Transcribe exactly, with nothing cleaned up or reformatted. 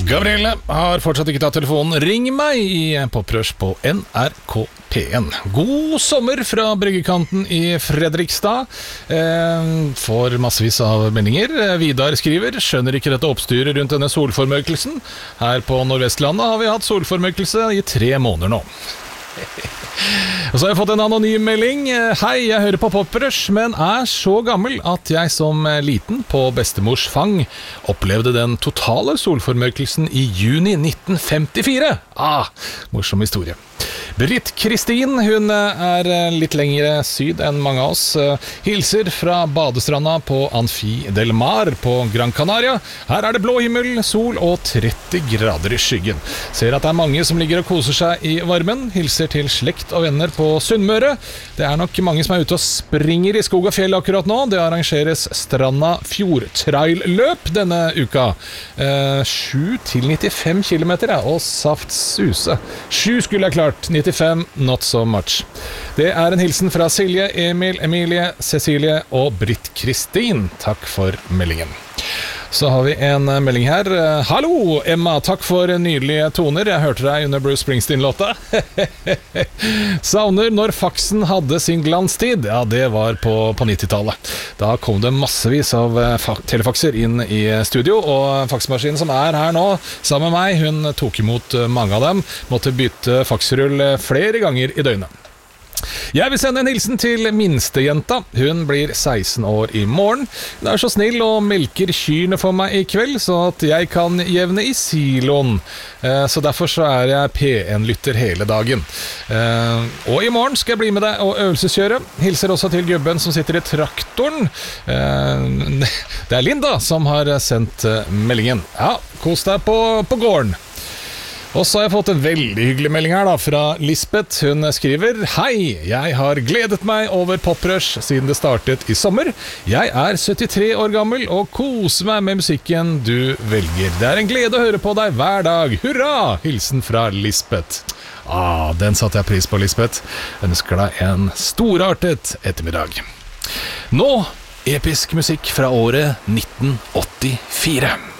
Gabrielle har fortsatt ikke tatt telefonen. Ring meg i Poprush på N R K P en. God sommer fra bryggekanten i Fredrikstad. Eh, får massevis av meldinger. Vidar skriver: skjønner ikke dette oppstyret rundt denne solformørkelsen. Her på Nordvestlandet har vi hatt solformørkelse i tre måneder nå. Og så har jeg fått en anonym melding. Hei, jeg hører på Poprush, men er så gammel at jeg som liten på bestemors fang opplevde den totale solformørkelsen i juni nitten femtifire. Ah, morsom historie. Britt Kristin, hun er litt lengre syd enn mange av oss. Hilser fra badestranda på Amphi del Mar på Gran Canaria. Her er det blå himmel, sol og tretti grader i skyggen. Ser at det er mange som ligger og koser seg i varmen. Hilser til slekt og venner på Sunnmøre. Det er nok mange som er ute og springer i skog og fjell akkurat nå. Det arrangeres Stranda Fjordtrail-løp denne uka. sju til nittifem kilometer, ja, og saft suse. sju skulle jeg klart, nittifem, not so much. Det er en hilsen fra Silje, Emil, Emilie, Cecilie og Britt Kristin. Takk for meldingen. Så har vi en melding her. Hallo, Emma, takk for nydelige toner. Jeg hørte deg under Bruce Springsteen-låta. Savner når faksen hadde sin glanstid. Ja, det var på, på nittitallet. Da kom det massevis av telefakser inn i studio, og faksmaskinen som er her nå, sammen med meg, hun tok imot mange av dem. Måtte bytte faksrull flere ganger i døgnet. Jeg vil sende en hilsen til minstejenta. Hun blir seksten år i morgen. Hun er så snill og melker kyrne for meg i kveld, så at jeg kan jevne i siloen. Så derfor så er jeg P en-lytter hele dagen. Og i morgen skal jeg bli med deg og øvelseskjøre. Hilser også til gubben som sitter i traktoren. Det er Linda som har sendt meldingen. Ja, kos deg på, på gården. Og så har jeg fått en veldig hyggelig melding her da, fra Lisbeth. Hun skriver: Hei, jeg har gledet meg over Poprush siden det startet i sommer. Jeg er syttitre år gammel og koser meg med musikken du velger. Det er en glede å høre på deg hver dag. Hurra! Hilsen fra Lisbeth. Ah, den satte jeg pris på, Lisbeth. Jeg ønsker deg en storartet ettermiddag. Nå, episk musikk fra året nitten åttifire.